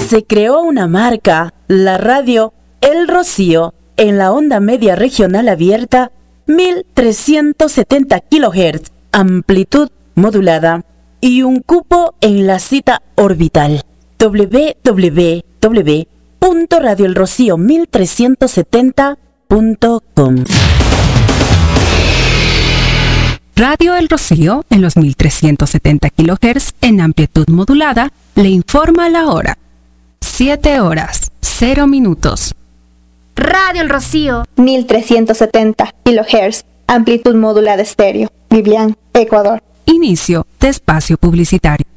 se creó una marca, la radio El Rocío, en la onda media regional abierta, 1370 kHz, amplitud modulada, y un cupo en la cita orbital www.radioelrocío1370.com. Radio El Rocío, en los 1370 kHz en amplitud modulada, le informa la hora. 7:00. Radio El Rocío, 1370 kHz, amplitud modulada estéreo, Biblián, Ecuador. Inicio de espacio publicitario.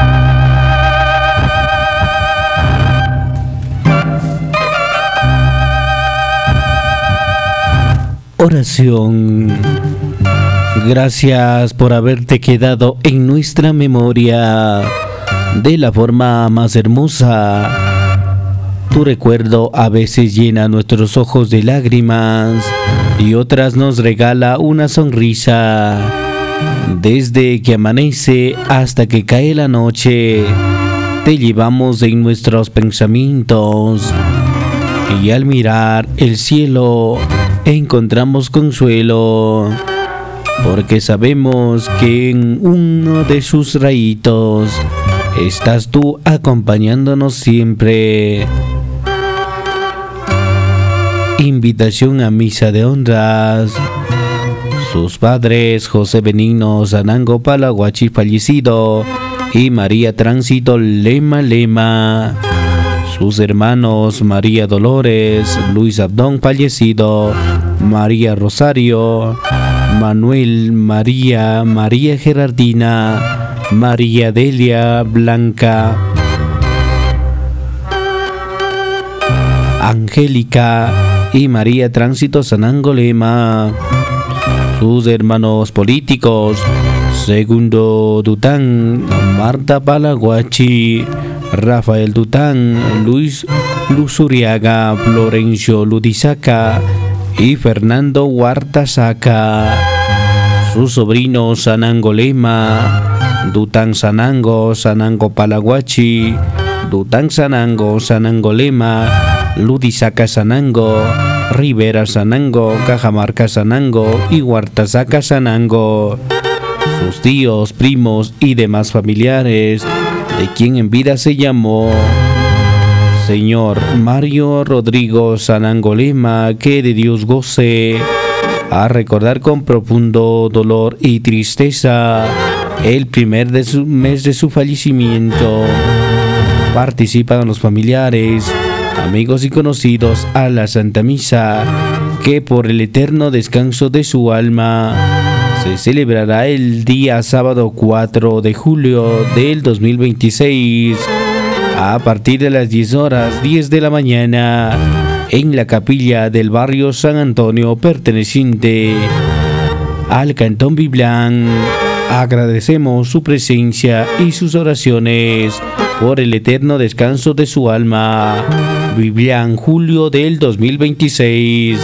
Oración. Gracias por haberte quedado en nuestra memoria de la forma más hermosa. Tu recuerdo a veces llena nuestros ojos de lágrimas y otras nos regala una sonrisa. Desde que amanece hasta que cae la noche, te llevamos en nuestros pensamientos. Y al mirar el cielo, encontramos consuelo, porque sabemos que en uno de sus rayitos estás tú acompañándonos siempre. Invitación a misa de honras. Sus padres José Benigno Sanango Palaguachi fallecido y María Tránsito Lema. Sus hermanos María Dolores, Luis Abdón fallecido, María Rosario, Manuel, María Gerardina, María Delia, Blanca, Angélica y María Tránsito Sanango Lema. Sus hermanos políticos, Segundo Dután, Marta Palaguachi, Rafael Dután, Luis Luzuriaga, Florencio Ludisaca y Fernando Huartasaca. Sus sobrinos Sanango Lema, Dután Sanango, Sanango Palaguachi, Dután Sanango, Sanango Lema, Ludisaca Sanango, Rivera Sanango, Cajamarca Sanango y Huartasaca Sanango. Sus tíos, primos y demás familiares, de quien en vida se llamó Señor Mario Rodrigo Sanango Lema, que de Dios goce, a recordar con profundo dolor y tristeza el primer mes de su fallecimiento. Participan los familiares, amigos y conocidos a la Santa Misa, que por el eterno descanso de su alma se celebrará el día sábado 4 de julio del 2026 a partir de las 10:10 de la mañana en la capilla del barrio San Antonio perteneciente al Cantón Biblián. Agradecemos su presencia y sus oraciones por el eterno descanso de su alma. Biblián, julio del 2026.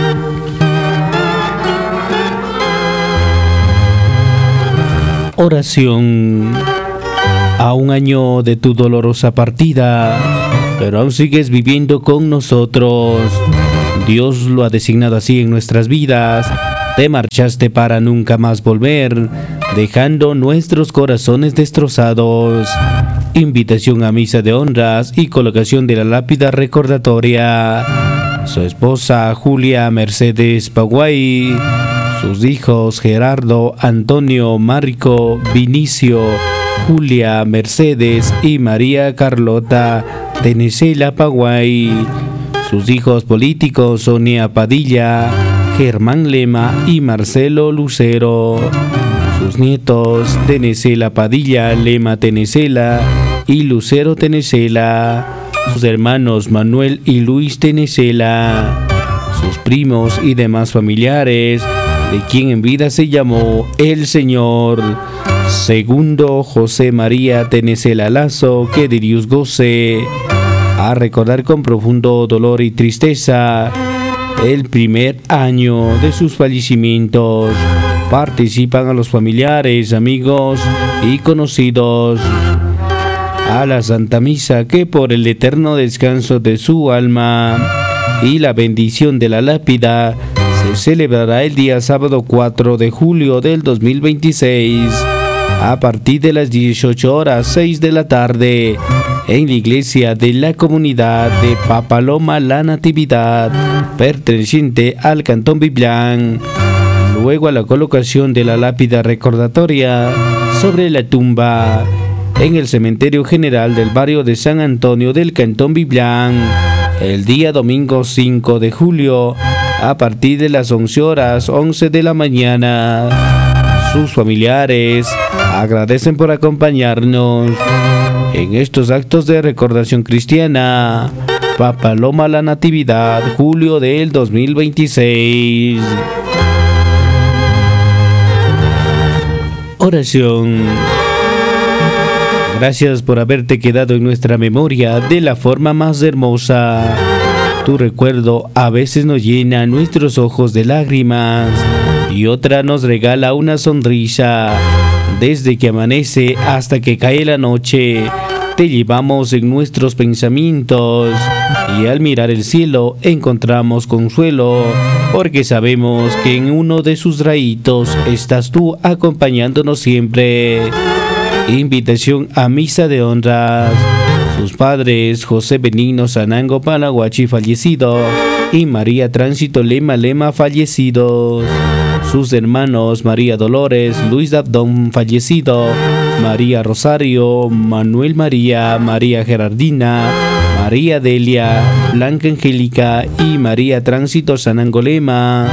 Oración. A un año de tu dolorosa partida, pero aún sigues viviendo con nosotros. Dios lo ha designado así en nuestras vidas. Te marchaste para nunca más volver, dejando nuestros corazones destrozados. Invitación a misa de honras y colocación de la lápida recordatoria. Su esposa Julia Mercedes Paguay, sus hijos Gerardo, Antonio, Marco, Vinicio, Julia Mercedes y María Carlota Tenesela Paguay, sus hijos políticos Sonia Padilla, Germán Lema y Marcelo Lucero, sus nietos Tenesela Padilla, Lema Tenesela y Lucero Tenesela, sus hermanos Manuel y Luis Tenesela, sus primos y demás familiares, de quien en vida se llamó el Señor Segundo José María Tenesela Lazo, que de Dios goce, a recordar con profundo dolor y tristeza el primer año de sus fallecimientos. Participan a los familiares, amigos y conocidos. a la Santa Misa, que por el eterno descanso de su alma y la bendición de la lápida se celebrará el día sábado 4 de julio del 2026 a partir de las 18 horas 6 de la tarde en la iglesia de la comunidad de Papaloma La Natividad, perteneciente al Cantón Biblián. Luego a la colocación de la lápida recordatoria sobre la tumba en el cementerio general del barrio de San Antonio del Cantón Biblián, el día domingo 5 de julio a partir de las 11 horas 11 de la mañana. Sus familiares agradecen por acompañarnos en estos actos de recordación cristiana. Papaloma La Natividad, julio del 2026. Oración. Gracias por haberte quedado en nuestra memoria de la forma más hermosa. Tu recuerdo a veces nos llena nuestros ojos de lágrimas y otra nos regala una sonrisa. Desde que amanece hasta que cae la noche, te llevamos en nuestros pensamientos y al mirar el cielo encontramos consuelo, porque sabemos que en uno de sus rayitos estás tú acompañándonos siempre. Invitación a misa de honras. Sus padres, José Benigno Sanango Palaguachi, fallecido, y María Tránsito Lema fallecidos. Sus hermanos María Dolores, Luis Dabdón, fallecido, María Rosario, Manuel María, María Gerardina, María Delia, Blanca Angélica y María Tránsito Sanangolema.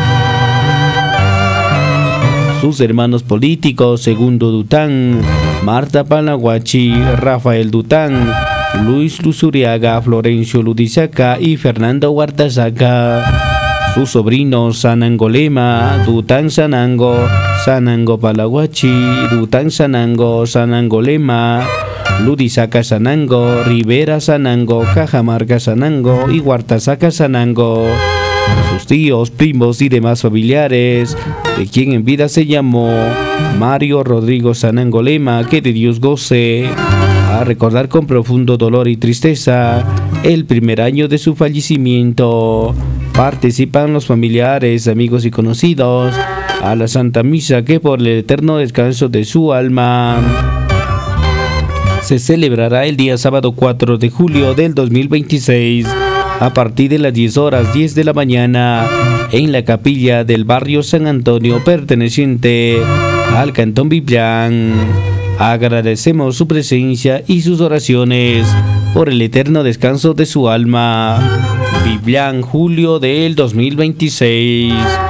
Sus hermanos políticos, Segundo Dután, Marta Palaguachi, Rafael Dután, Luis Luzuriaga, Florencio Ludisaca y Fernando Huartasaca. Sus sobrinos Sanangolema, Dután Sanango, Sanango Palaguachi, Dután Sanango, Sanangolema, Ludisaca Sanango, Rivera Sanango, Cajamarca Sanango y Huartasaca Sanango. Sus tíos, primos y demás familiares, de quien en vida se llamó Mario Rodrigo Sanangolema, que de Dios goce. A recordar con profundo dolor y tristeza el primer año de su fallecimiento. Participan los familiares, amigos y conocidos a la Santa Misa, que por el eterno descanso de su alma se celebrará el día sábado 4 de julio del 2026 a partir de las 10 horas 10 de la mañana en la capilla del barrio San Antonio, perteneciente al Cantón Biblián. Agradecemos su presencia y sus oraciones por el eterno descanso de su alma. Biblián, julio del 2026.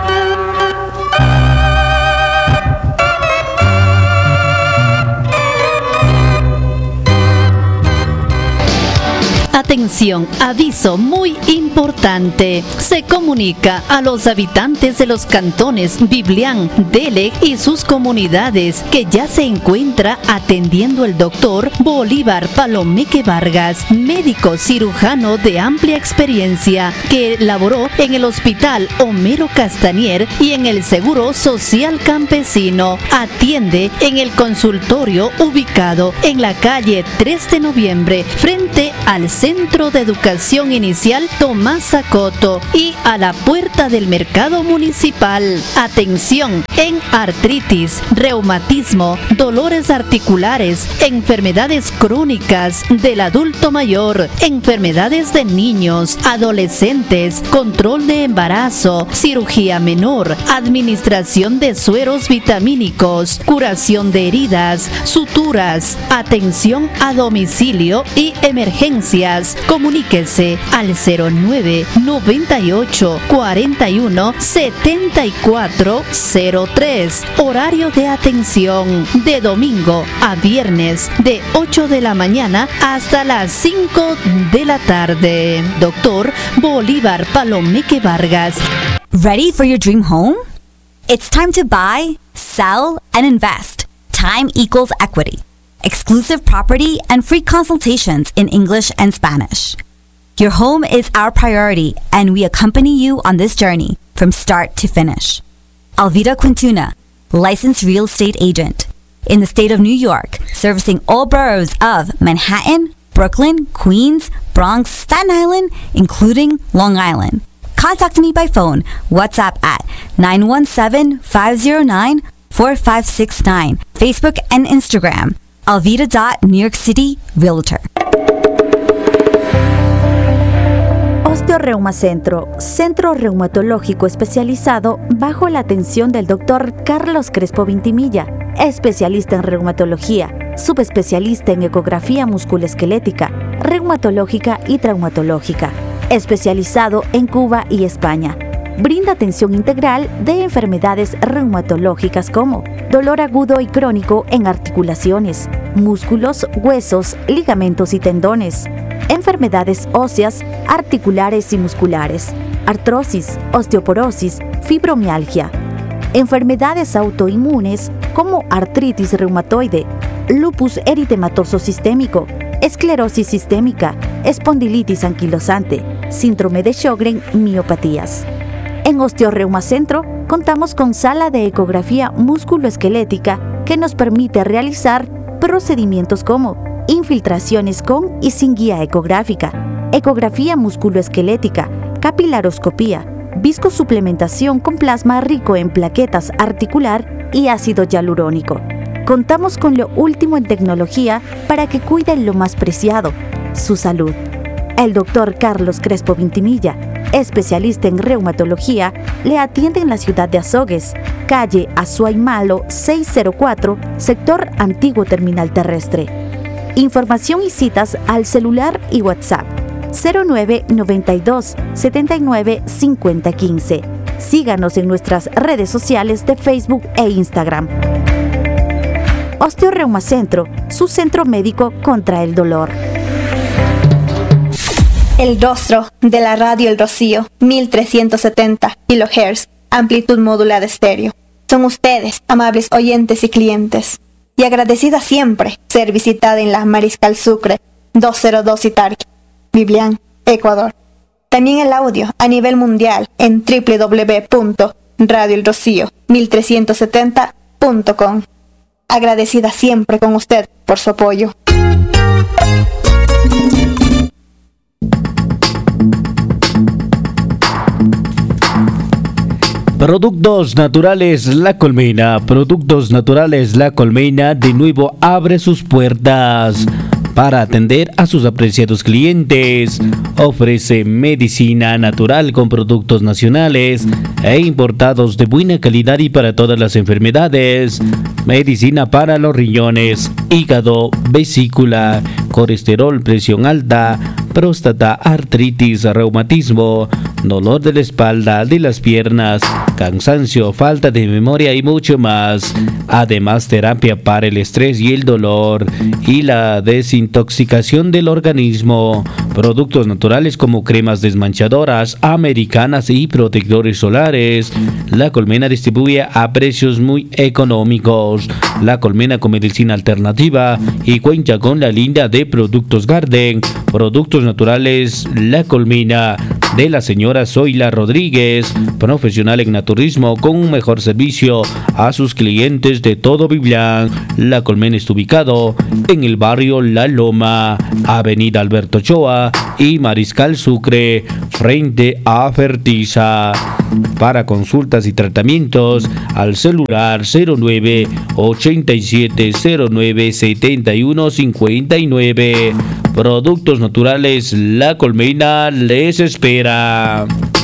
Atención, aviso muy importante. Se comunica a los habitantes de los cantones Biblián, Dele y sus comunidades que ya se encuentra atendiendo el doctor Bolívar Palomeque Vargas, médico cirujano de amplia experiencia que laboró en el Hospital Homero Castañer y en el Seguro Social Campesino. Atiende en el consultorio ubicado en la calle 3 de noviembre frente al Centro de Educación Inicial Tomás Zacoto y a la puerta del mercado municipal. Atención en artritis, reumatismo, dolores articulares, enfermedades crónicas del adulto mayor, enfermedades de niños, adolescentes, control de embarazo, cirugía menor, administración de sueros vitamínicos, curación de heridas, suturas, atención a domicilio y emergencias. Comuníquese al 09 98 41 74 03. Horario de atención de domingo a viernes de 8 de la mañana hasta las 5 de la tarde. Doctor Bolívar Palomeque Vargas. Ready for your dream home? It's time to buy, sell, and invest. Time equals equity. Exclusive property and free consultations in English and Spanish. Your home is our priority, and we accompany you on this journey from start to finish. Alvida Quintuna, licensed real estate agent. in the state of New York, servicing all boroughs of Manhattan, Brooklyn, Queens, Bronx, Staten Island, including Long Island. Contact me by phone, WhatsApp at 917-509-4569, Facebook and Instagram, Alvita.New York City Realtor. Osteoreuma Centro, centro reumatológico especializado bajo la atención del Dr. Carlos Crespo Vintimilla, especialista en reumatología, subespecialista en ecografía musculoesquelética, reumatológica y traumatológica, especializado en Cuba y España. Brinda atención integral de enfermedades reumatológicas como dolor agudo y crónico en articulaciones, músculos, huesos, ligamentos y tendones, enfermedades óseas, articulares y musculares, artrosis, osteoporosis, fibromialgia, enfermedades autoinmunes como artritis reumatoide, lupus eritematoso sistémico, esclerosis sistémica, espondilitis anquilosante, síndrome de Sjögren, miopatías. En Osteoreuma Centro contamos con sala de ecografía musculoesquelética que nos permite realizar procedimientos como infiltraciones con y sin guía ecográfica, ecografía musculoesquelética, capilaroscopía, viscosuplementación con plasma rico en plaquetas articular y ácido hialurónico. Contamos con lo último en tecnología para que cuiden lo más preciado, su salud. El Dr. Carlos Crespo Vintimilla, especialista en reumatología, le atiende en la ciudad de Azogues, calle Azuay Malo 604, sector Antiguo Terminal Terrestre. Información y citas al celular y WhatsApp 0992 79 50 15. Síganos en nuestras redes sociales de Facebook e Instagram. Osteoreuma Centro, su centro médico contra el dolor. El rostro de la radio El Rocío, 1370 kHz, amplitud modulada estéreo. Son ustedes, amables oyentes y clientes. Y agradecida siempre ser visitada en la Mariscal Sucre, 202 Itarqui, Biblián, Ecuador. También el audio a nivel mundial en www.radioelrocío1370.com. Agradecida siempre con usted por su apoyo. Productos Naturales La Colmena. Productos Naturales La Colmena de nuevo abre sus puertas para atender a sus apreciados clientes. Ofrece medicina natural con productos nacionales e importados de buena calidad y para todas las enfermedades. Medicina para los riñones, hígado, vesícula, colesterol, presión alta, próstata, artritis, reumatismo, dolor de la espalda, de las piernas, cansancio, falta de memoria y mucho más. Además, terapia para el estrés y el dolor y la desintoxicación del organismo. Productos naturales como cremas desmanchadoras, americanas y protectores solares. La Colmena distribuye a precios muy económicos. La Colmena con medicina alternativa y cuenta con la línea de Productos Garden. Productos naturales La Colmena de la señora Zoila Rodríguez, profesional en naturismo con un mejor servicio a sus clientes de todo Biblián. La Colmena está ubicado en el barrio La Loma, Avenida Alberto Ochoa y Mariscal Sucre, frente a Fertiza. Para consultas y tratamientos al celular 09 87 09 71 59. Productos Naturales La Colmena les espera.